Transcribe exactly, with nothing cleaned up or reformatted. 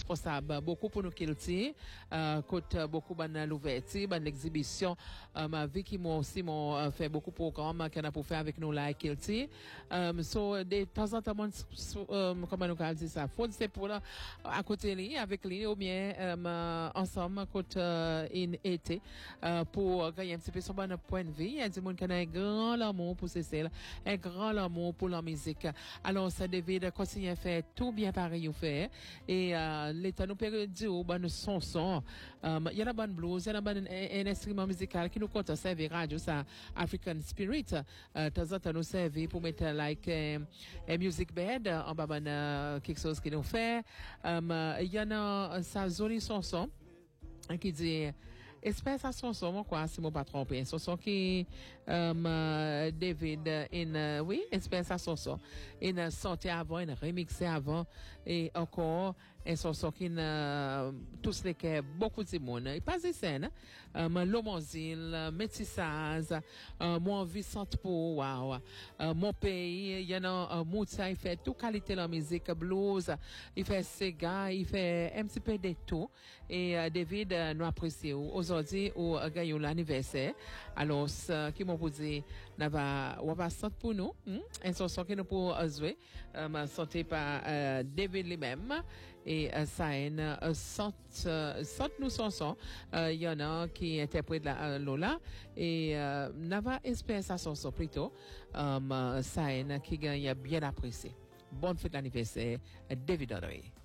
responsable beaucoup pour nous kilti euh côté beaucoup ban l'ouverture ban l'exhibition euh, ma vie qui moi aussi m'ont fait beaucoup de programmes qu'on a pour faire avec nous là kilti euh so de temps en temps euh, comment nous dire ça faut c'est pour là à côté lui avec lui ou bien euh, ensemble côté euh, in été euh, pour gagner un petit peu son bon point de vue il y a des monde qui a un grand amour pour Cécile un grand amour pour la musique alors ça David continue à faire tout bien pareil ou fait et euh, l'état nous peut dire bon son son il y a la bonne blues il y a la bonne un instrument musical qui nous compte servir radio ça African Spirit euh, temps en temps nous servir pour mettre like un uh, music bed uh, en bas uh, quelque chose qui nous fait um, il y en a sa jolie chanson qui dit espèce à chanson moi quoi si mon pas trompé chanson qui um, uh, David in uh, oui espèce à chanson in uh, sorti avant in remixé avant et encore une chanson qui uh, tous les que beaucoup de monde il passe des scènes um, l'homonzile métissage uh, mon vie sente pour wow uh, mon pays il y en a uh, Moussa il fait toute qualité la musique blues il fait Sega il fait un petit peu de tout et uh, David uh, nous apprécie aujourd'hui au uh, gagnons l'anniversaire alors uh, qui m'ont posé n'a va on va sortir pour nous hmm? une chanson qui nous pour uh, jouer um, chanté par uh, David lui-même et uh, ça une uh, sorte uh, sorte nous chanson il uh, y en a qui interprète la uh, Lola et uh, n'a va espérer sa chanson plutôt um, uh, ça une qui gagne bien apprécié bonne fête d'anniversaire David Audrey.